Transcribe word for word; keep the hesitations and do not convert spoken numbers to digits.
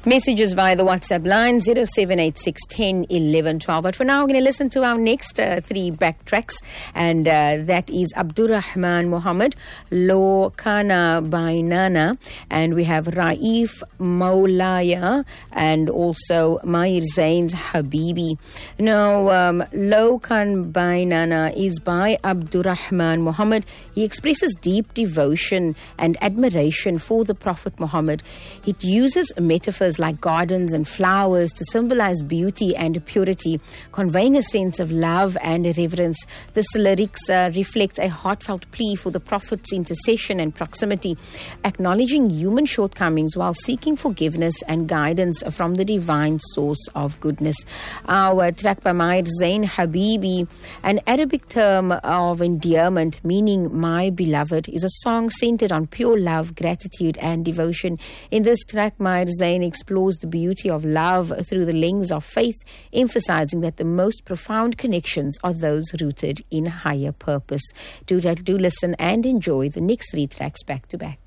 Messages via the WhatsApp line zero seven eight six one zero one one one two. But for now, we're going to listen to our next uh, three backtracks, and uh, that is Abdurrahman Muhammad, Lo Kana Bainana, and we have Raif Maulaya, and also Mahir Zain's Habibi. Now, um, Lo Kana Bainana is by Abdurrahman Muhammad. He expresses deep devotion and admiration for the Prophet Muhammad. It uses metaphors like gardens and flowers to symbolize beauty and purity, conveying a sense of love and reverence. This lyrics uh, reflects a heartfelt plea for the Prophet's intercession and proximity, acknowledging human shortcomings while seeking forgiveness and guidance from the divine source of goodness. Our track by Mahir Zain, Habibi, an Arabic term of endearment meaning my beloved, is a song centered on pure love, gratitude and devotion. In this track, Mahir Zain explores the beauty of love through the lens of faith, emphasizing that the most profound connections are those rooted in higher purpose. Do, do listen and enjoy the next three tracks back to back.